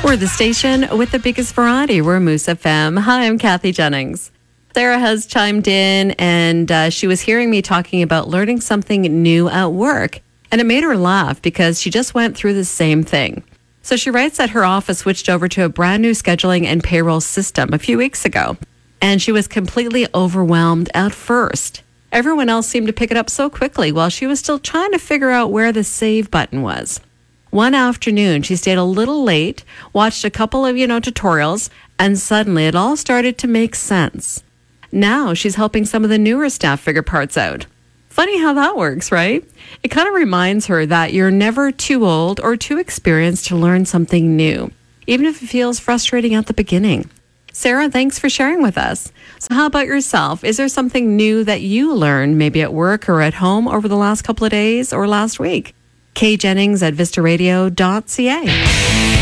We're the station with the biggest variety. We're Moose FM. Hi, I'm Kathy Jennings. Sarah has chimed in, and she was hearing me talking about learning something new at work. And it made her laugh because she just went through the same thing. So she writes that her office switched over to a brand new scheduling and payroll system a few weeks ago. And she was completely overwhelmed at first. Everyone else seemed to pick it up so quickly while she was still trying to figure out where the save button was. One afternoon, she stayed a little late, watched a couple of, tutorials, and suddenly it all started to make sense. Now she's helping some of the newer staff figure parts out. Funny how that works, right? It kind of reminds her that you're never too old or too experienced to learn something new, even if it feels frustrating at the beginning. Sarah, thanks for sharing with us. So how about yourself? Is there something new that you learned maybe at work or at home over the last couple of days or last week? kjennings@vistaradio.ca.